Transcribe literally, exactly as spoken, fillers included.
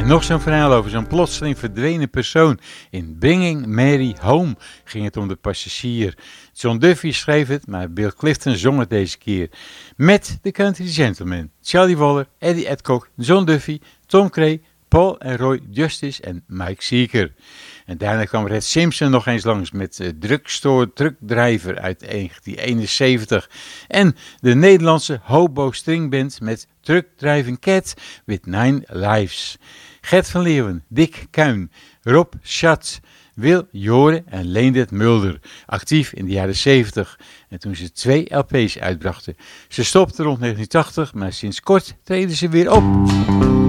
En nog zo'n verhaal over zo'n plotseling verdwenen persoon. In Bringing Mary Home ging het om de passagier. John Duffy schreef het, maar Bill Clifton zong het deze keer. Met de Country Gentlemen, Charlie Waller, Eddie Adcock, John Duffy, Tom Cray, Paul en Roy Justice en Mike Seeger. En daarna kwam Red Simpson nog eens langs met uh, Drugstore Truckdriver uit negentien eenenzeventig. En de Nederlandse Hobo Stringband met Truck Driving Cat with Nine Lives. Gert van Leeuwen, Dick Kuin, Rob Schatz, Wil Joren en Leendert Mulder. Actief in de jaren zeventig. En toen ze twee L P's uitbrachten. Ze stopten rond negentien tachtig, maar sinds kort treden ze weer op.